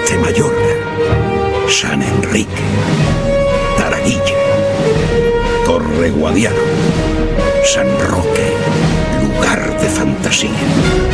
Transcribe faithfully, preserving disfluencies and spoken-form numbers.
Mayorga, San Enrique, Taraguilla, Torre Guadiaro, San Roque, lugar de fantasía.